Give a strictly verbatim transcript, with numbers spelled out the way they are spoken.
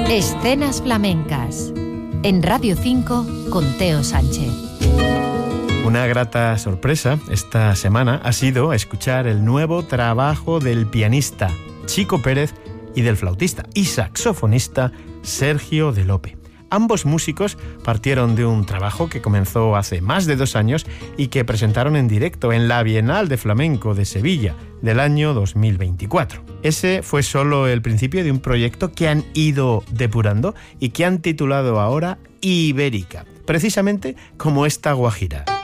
Escenas flamencas en Radio cinco con Teo Sánchez. Una grata sorpresa esta semana ha sido escuchar el nuevo trabajo del pianista Chico Pérez y del flautista y saxofonista Sergio de Lope. Ambos músicos partieron de un trabajo que comenzó hace más de dos años y que presentaron en directo en la Bienal de Flamenco de Sevilla del año dos mil veinticuatro. Ese fue solo el principio de un proyecto que han ido depurando y que han titulado ahora Ibérica, precisamente como esta guajira.